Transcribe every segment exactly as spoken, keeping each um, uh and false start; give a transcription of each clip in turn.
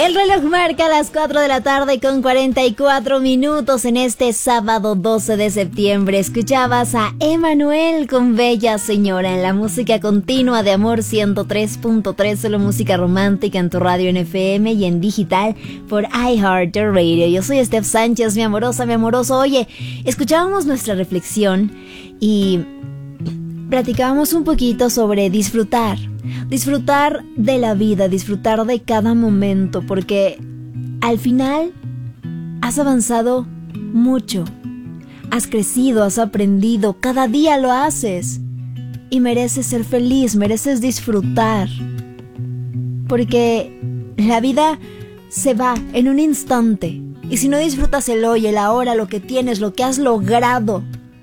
El reloj marca las cuatro de la tarde con cuarenta y cuatro minutos en este sábado doce de septiembre. Escuchabas a Emanuel con Bella Señora en la música continua de Amor ciento tres punto tres, solo música romántica en tu radio en F M y en digital por iHeartRadio. Yo soy Steph Sánchez, mi amorosa, mi amoroso. Oye, escuchábamos nuestra reflexión y platicábamos un poquito sobre disfrutar. Disfrutar de la vida, disfrutar de cada momento, porque al final has avanzado mucho, has crecido, has aprendido, cada día lo haces y mereces ser feliz, mereces disfrutar, porque la vida se va en un instante y si no disfrutas el hoy, el ahora, lo que tienes, lo que has logrado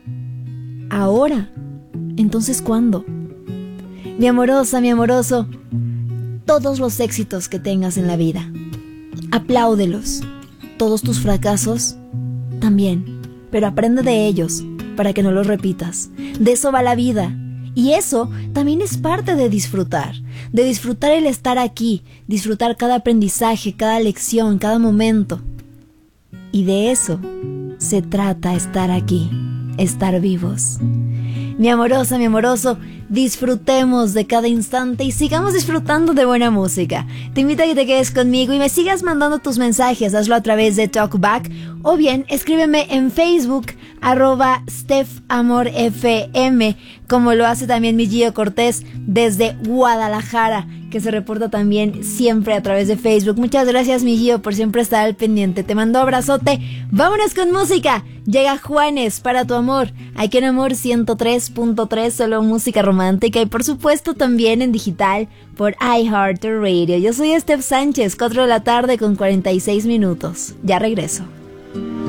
ahora, entonces ¿cuándo? Mi amorosa, mi amoroso, todos los éxitos que tengas en la vida, apláudelos. Todos tus fracasos, también, pero aprende de ellos para que no los repitas. De eso va la vida. Y eso también es parte de disfrutar, de disfrutar el estar aquí, disfrutar cada aprendizaje, cada lección, cada momento. Y de eso se trata estar aquí, estar vivos. Mi amorosa, mi amoroso, disfrutemos de cada instante y sigamos disfrutando de buena música. Te invito a que te quedes conmigo y me sigas mandando tus mensajes. Hazlo a través de Talkback o bien escríbeme en Facebook arroba StephAmorFM, como lo hace también mi Gio Cortés desde Guadalajara, que se reporta también siempre a través de Facebook. Muchas gracias, mi Gio, por siempre estar al pendiente. Te mando abrazote. Vámonos con música. Llega Juanes, Para tu amor, aquí en Amor ciento tres punto tres, solo música romántica y por supuesto también en digital por iHeartRadio. Yo soy Steph Sánchez, cuatro de la tarde con cuarenta y seis minutos. Ya regreso.